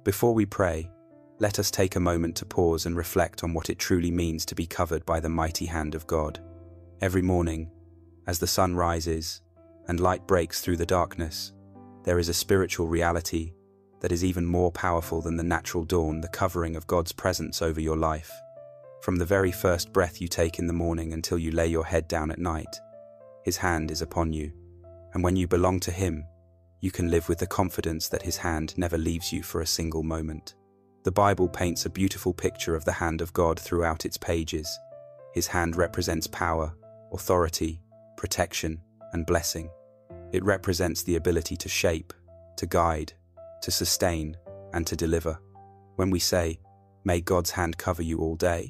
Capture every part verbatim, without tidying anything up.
Before we pray, let us take a moment to pause and reflect on what it truly means to be covered by the mighty hand of God. Every morning, as the sun rises and light breaks through the darkness, there is a spiritual reality that is even more powerful than the natural dawn, the covering of God's presence over your life. From the very first breath you take in the morning until you lay your head down at night, His hand is upon you. And when you belong to Him, you can live with the confidence that His hand never leaves you for a single moment. The Bible paints a beautiful picture of the hand of God throughout its pages. His hand represents power, authority, protection, and blessing. It represents the ability to shape, to guide, to sustain, and to deliver. When we say, "May God's hand cover you all day,"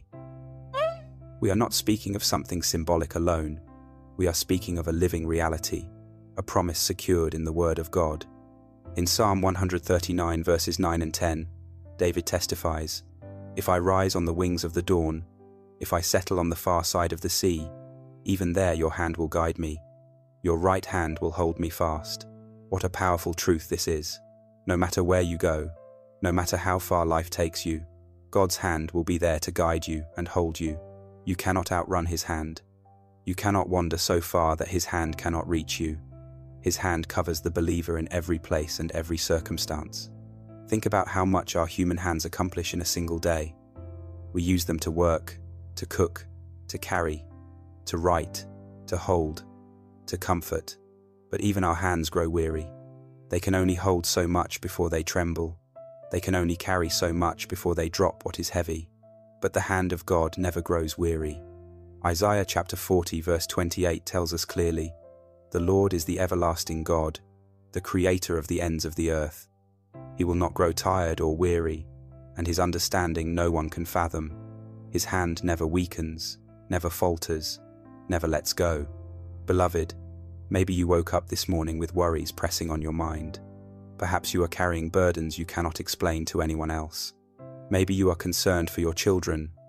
we are not speaking of something symbolic alone. We are speaking of a living reality, a promise secured in the Word of God. In Psalm one thirty-nine verses nine and ten, David testifies, "If I rise on the wings of the dawn, if I settle on the far side of the sea, even there your hand will guide me. Your right hand will hold me fast." What a powerful truth this is. No matter where you go, no matter how far life takes you, God's hand will be there to guide you and hold you. You cannot outrun His hand. You cannot wander so far that His hand cannot reach you. His hand covers the believer in every place and every circumstance. Think about how much our human hands accomplish in a single day. We use them to work, to cook, to carry, to write, to hold, to comfort. But even our hands grow weary. They can only hold so much before they tremble. They can only carry so much before they drop what is heavy. But the hand of God never grows weary. Isaiah chapter forty verse twenty-eight tells us clearly, "The Lord is the everlasting God, the creator of the ends of the earth. He will not grow tired or weary, and His understanding no one can fathom. His hand never weakens, never falters, never lets go." Beloved, maybe you woke up this morning with worries pressing on your mind. Perhaps you are carrying burdens you cannot explain to anyone else. Maybe you are concerned for your children,